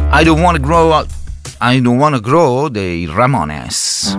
I don't wanna grow dei Ramones.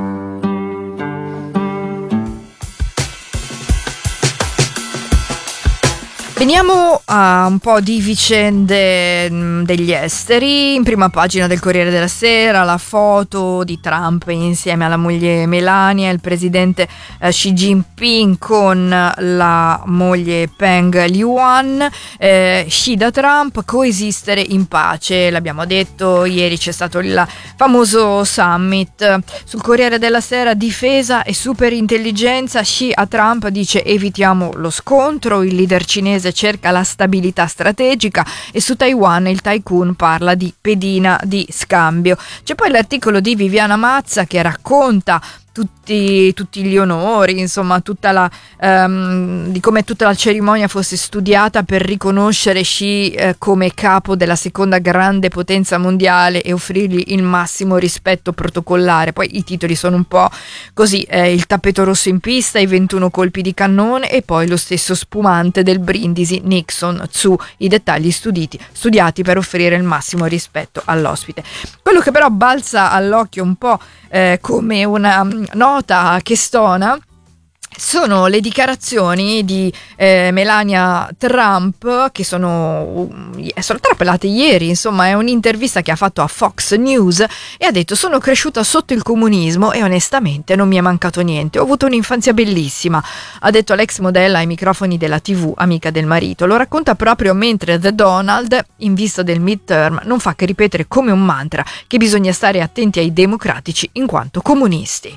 Veniamo a un po' di vicende degli esteri. In prima pagina del Corriere della Sera la foto di Trump insieme alla moglie Melania, il presidente Xi Jinping con la moglie Peng Liyuan. Xi da Trump, coesistere in pace, l'abbiamo detto, ieri c'è stato il famoso summit. Sul Corriere della Sera, difesa e superintelligenza, Xi a Trump dice evitiamo lo scontro, il leader cinese cerca la stabilità strategica, e su Taiwan il tycoon parla di pedina di scambio. C'è poi l'articolo di Viviana Mazza che racconta tutti gli onori, insomma tutta la di come tutta la cerimonia fosse studiata per riconoscere Xi come capo della seconda grande potenza mondiale e offrirgli il massimo rispetto protocollare. Poi i titoli sono un po' così, il tappeto rosso in pista, i 21 colpi di cannone e poi lo stesso spumante del Brindisi Nixon Tzu, i dettagli studiati per offrire il massimo rispetto all'ospite. Quello che però balza all'occhio un po' come una nota che stona sono le dichiarazioni di Melania Trump, che sono trapelate ieri. Insomma, è un'intervista che ha fatto a Fox News e ha detto: sono cresciuta sotto il comunismo e onestamente non mi è mancato niente, ho avuto un'infanzia bellissima, ha detto l'ex modella ai microfoni della TV, amica del marito. Lo racconta proprio mentre The Donald, in vista del midterm, non fa che ripetere come un mantra che bisogna stare attenti ai democratici in quanto comunisti.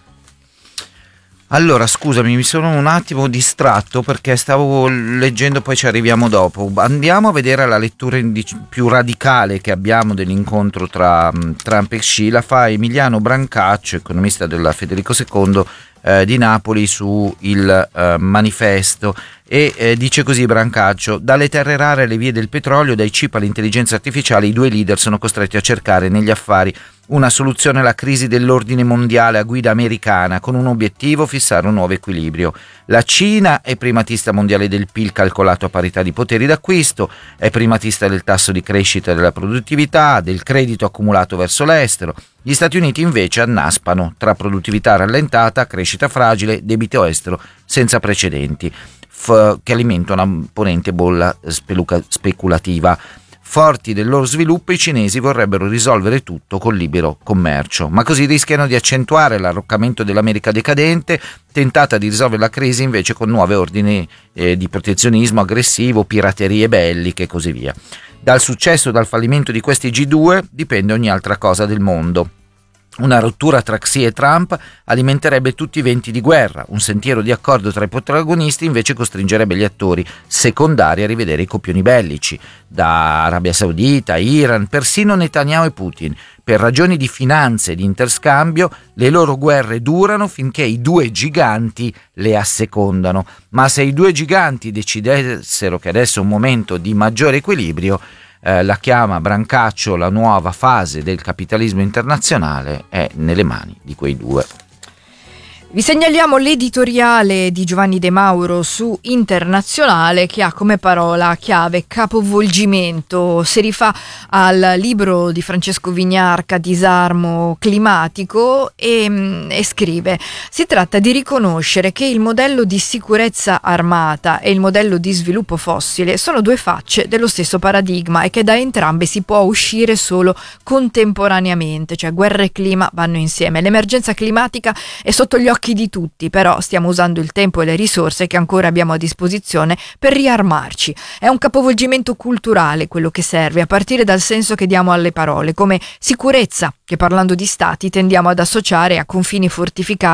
Allora, scusami, mi sono un attimo distratto perché stavo leggendo, poi ci arriviamo dopo. Andiamo a vedere la lettura più radicale che abbiamo dell'incontro tra Trump e Xi. La fa Emiliano Brancaccio, economista della Federico II di Napoli, su il Manifesto, e dice così Brancaccio: dalle terre rare alle vie del petrolio, dai chip all'intelligenza artificiale, i due leader sono costretti a cercare negli affari una soluzione alla crisi dell'ordine mondiale a guida americana, con un obiettivo: fissare un nuovo equilibrio. La Cina è primatista mondiale del PIL calcolato a parità di poteri d'acquisto, è primatista del tasso di crescita della produttività, del credito accumulato verso l'estero. Gli Stati Uniti invece annaspano tra produttività rallentata, crescita fragile, debito estero senza precedenti, che alimenta una imponente bolla speculativa. Forti del loro sviluppo, i cinesi vorrebbero risolvere tutto col libero commercio, ma così rischiano di accentuare l'arroccamento dell'America decadente, tentata di risolvere la crisi invece con nuovi ordini di protezionismo aggressivo, piraterie belliche e così via. Dal successo o dal fallimento di questi G2 dipende ogni altra cosa del mondo. Una rottura tra Xi e Trump alimenterebbe tutti i venti di guerra, un sentiero di accordo tra i protagonisti invece costringerebbe gli attori secondari a rivedere i copioni bellici, da Arabia Saudita, Iran, persino Netanyahu e Putin. Per ragioni di finanze e di interscambio, le loro guerre durano finché i due giganti le assecondano, ma se i due giganti decidessero che adesso è un momento di maggiore equilibrio, la chiama Brancaccio, la nuova fase del capitalismo internazionale è nelle mani di quei due. Vi segnaliamo l'editoriale di Giovanni De Mauro su Internazionale, che ha come parola chiave capovolgimento. Si rifà al libro di Francesco Vignarca, Disarmo climatico, e scrive: si tratta di riconoscere che il modello di sicurezza armata e il modello di sviluppo fossile sono due facce dello stesso paradigma e che da entrambe si può uscire solo contemporaneamente, cioè guerra e clima vanno insieme. L'emergenza climatica è sotto gli occhi di tutti, però stiamo usando il tempo e le risorse che ancora abbiamo a disposizione per riarmarci. È un capovolgimento culturale quello che serve, a partire dal senso che diamo alle parole, come sicurezza, che parlando di stati tendiamo ad associare a confini fortificati